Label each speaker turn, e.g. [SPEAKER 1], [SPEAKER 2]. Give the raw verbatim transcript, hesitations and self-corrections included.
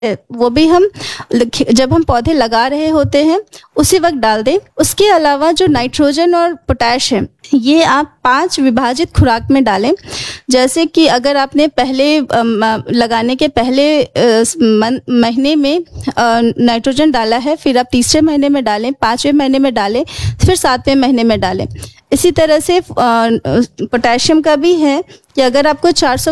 [SPEAKER 1] वो भी हम जब हम पौधे लगा रहे होते हैं उसी वक्त डाल दें। उसके अलावा जो नाइट्रोजन और पोटैश है, ये आप पांच विभाजित खुराक में डालें। जैसे कि अगर आपने पहले लगाने के पहले महीने में नाइट्रोजन डाला है, फिर आप तीसरे महीने में डालें, पाँचवें महीने में डालें, फिर सातवें महीने में डालें। इसी तरह से पोटेशियम का भी है कि अगर आपको चार सौ